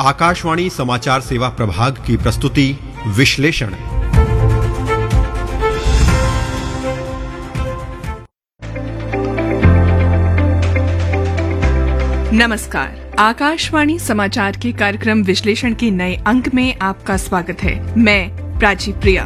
आकाशवाणी समाचार सेवा प्रभाग की प्रस्तुति विश्लेषण। नमस्कार, आकाशवाणी समाचार के कार्यक्रम विश्लेषण के नए अंक में आपका स्वागत है। मैं प्राची प्रिया।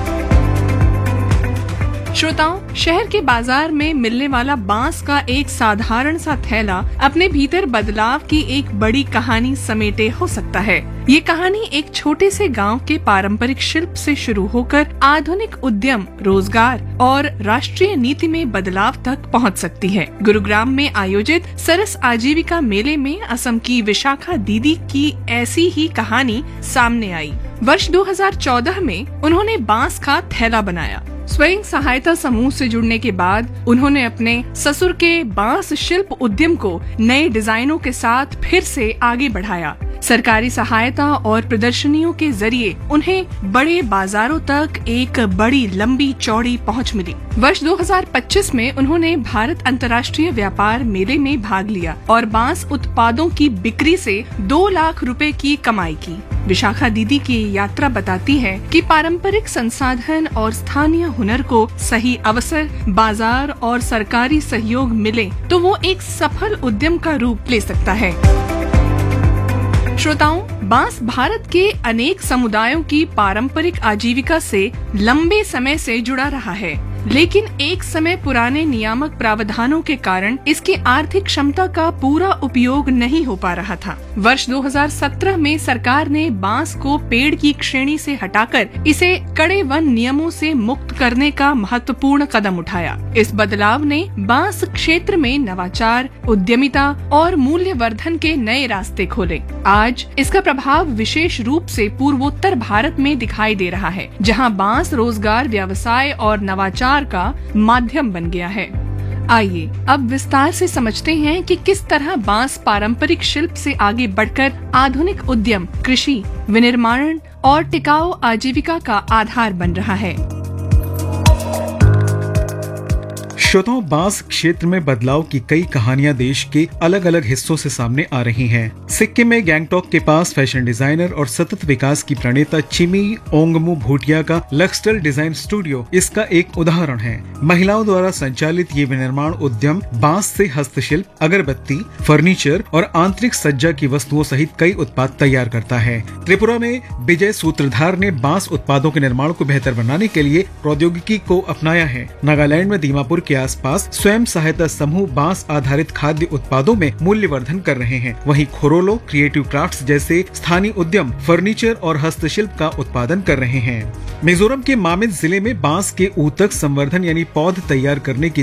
श्रोताओं, शहर के बाजार में मिलने वाला बांस का एक साधारण सा थैला अपने भीतर बदलाव की एक बड़ी कहानी समेटे हो सकता है। ये कहानी एक छोटे से गांव के पारंपरिक शिल्प से शुरू होकर आधुनिक उद्यम, रोजगार और राष्ट्रीय नीति में बदलाव तक पहुंच सकती है। गुरुग्राम में आयोजित सरस आजीविका मेले में असम की विशाखा दीदी की ऐसी ही कहानी सामने आई। वर्ष 2014 में उन्होंने बांस का थैला बनाया। स्वयं सहायता समूह से जुड़ने के बाद उन्होंने अपने ससुर के बांस शिल्प उद्यम को नए डिजाइनों के साथ फिर से आगे बढ़ाया। सरकारी सहायता और प्रदर्शनियों के जरिए उन्हें बड़े बाजारों तक एक बड़ी लंबी चौड़ी पहुंच मिली। वर्ष 2025 में उन्होंने भारत अंतर्राष्ट्रीय व्यापार मेले में भाग लिया और बांस उत्पादों की बिक्री से 2 लाख रुपए की कमाई की। विशाखा दीदी की यात्रा बताती है कि पारंपरिक संसाधन और स्थानीय हुनर को सही अवसर, बाजार और सरकारी सहयोग मिले तो वो एक सफल उद्यम का रूप ले सकता है। श्रोताओं, बांस भारत के अनेक समुदायों की पारंपरिक आजीविका से लंबे समय से जुड़ा रहा है, लेकिन एक समय पुराने नियामक प्रावधानों के कारण इसकी आर्थिक क्षमता का पूरा उपयोग नहीं हो पा रहा था। वर्ष 2017 में सरकार ने बांस को पेड़ की श्रेणी से हटाकर इसे कड़े वन नियमों से मुक्त करने का महत्वपूर्ण कदम उठाया। इस बदलाव ने बांस क्षेत्र में नवाचार, उद्यमिता और मूल्यवर्धन के नए रास्ते खोले। आज इसका प्रभाव विशेष रूप से पूर्वोत्तर भारत में दिखाई दे रहा है, जहां बांस रोजगार, व्यवसाय और नवाचार का माध्यम बन गया है। आइए अब विस्तार से समझते हैं कि किस तरह बांस पारंपरिक शिल्प से आगे बढ़कर आधुनिक उद्यम, कृषि, विनिर्माण और टिकाऊ आजीविका का आधार बन रहा है। श्रोताओं, बांस क्षेत्र में बदलाव की कई कहानियां देश के अलग अलग हिस्सों से सामने आ रही हैं। सिक्किम में गैंगटॉक के पास फैशन डिजाइनर और सतत विकास की प्रणेता चिमी ओंगमू भूटिया का लक्सटल डिजाइन स्टूडियो इसका एक उदाहरण है। महिलाओं द्वारा संचालित ये विनिर्माण उद्यम बांस से हस्तशिल्प, अगरबत्ती, फर्नीचर और आंतरिक सज्जा की वस्तुओं सहित कई उत्पाद तैयार करता है। त्रिपुरा में विजय सूत्रधार ने बांस उत्पादों के निर्माण को बेहतर बनाने के लिए प्रौद्योगिकी को अपनाया है। नागालैंड में दीमापुर के आसपास स्वयं सहायता समूह बांस आधारित खाद्य उत्पादों में मूल्यवर्धन कर रहे हैं। वहीं खोरोलो क्रिएटिव क्राफ्ट्स जैसे स्थानीय उद्यम फर्नीचर और हस्तशिल्प का उत्पादन कर रहे हैं। मिजोरम के मामित जिले में बांस के ऊतक संवर्धन यानी पौध तैयार करने की